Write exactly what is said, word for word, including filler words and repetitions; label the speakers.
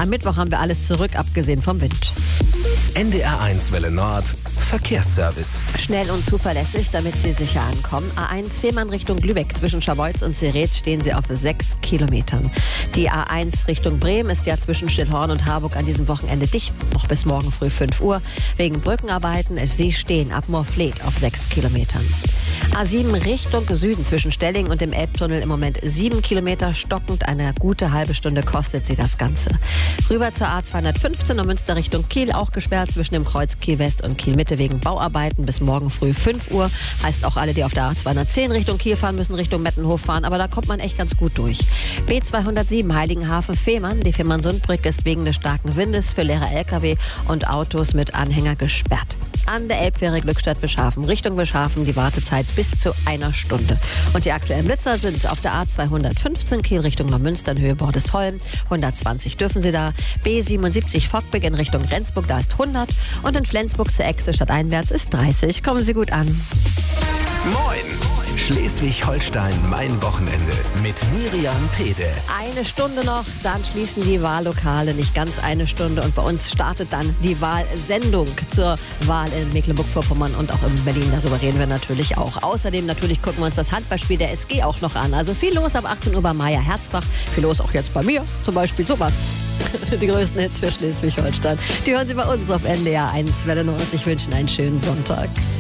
Speaker 1: Am Mittwoch haben wir alles zurück, abgesehen vom Wind.
Speaker 2: N D R eins Welle Nord, Verkehrsservice.
Speaker 1: Schnell und zuverlässig, damit Sie sicher ankommen. A eins Fehmarn Richtung Lübeck. Zwischen Scharbeutz und Serets stehen Sie auf sechs Kilometern. Die A eins Richtung Bremen ist ja zwischen Stillhorn und Harburg an diesem Wochenende dicht. Noch bis morgen früh fünf Uhr. Wegen Brückenarbeiten. Sie stehen ab Morfleet auf sechs Kilometern. A sieben Richtung Süden zwischen Stelling und dem Elbtunnel im Moment sieben Kilometer stockend. Eine gute halbe Stunde kostet sie das Ganze. Rüber zur A zweihundertfünfzehn und Münster Richtung Kiel, auch gesperrt zwischen dem Kreuz Kiel West und Kiel Mitte wegen Bauarbeiten bis morgen früh fünf Uhr. Heißt auch alle, die auf der A zweihundertzehn Richtung Kiel fahren, müssen Richtung Mettenhof fahren, aber da kommt man echt ganz gut durch. B zweihundertsieben Heiligenhafen-Fehmarn. Die Fehmarn-Sundbrücke ist wegen des starken Windes für leere L K W und Autos mit Anhänger gesperrt. An der Elbfähre Glückstadt-Wischhafen Richtung Wischhafen die Wartezeit bis zu einer Stunde. Und die aktuellen Blitzer sind auf der A zweihundertfünfzehn Kiel Richtung Neumünster in Höhe Bordesholm. hundertzwanzig dürfen Sie da. B siebenundsiebzig Fockbeck in Richtung Rendsburg, da ist hundert. Und in Flensburg zur Echse stadteinwärts ist dreißig. Kommen Sie gut an.
Speaker 2: Moin! Schleswig-Holstein, mein Wochenende mit Miriam Pede.
Speaker 1: Eine Stunde noch, dann schließen die Wahllokale, nicht ganz eine Stunde. Und bei uns startet dann die Wahlsendung zur Wahl in Mecklenburg-Vorpommern und auch in Berlin. Darüber reden wir natürlich auch. Außerdem natürlich gucken wir uns das Handballspiel der S G auch noch an. Also viel los ab achtzehn Uhr bei Meier Herzbach. Viel los auch jetzt bei mir, zum Beispiel sowas. Die größten Hits für Schleswig-Holstein. Die hören Sie bei uns auf N D R eins Welle Nord. Ich wünsche Ihnen einen schönen Sonntag.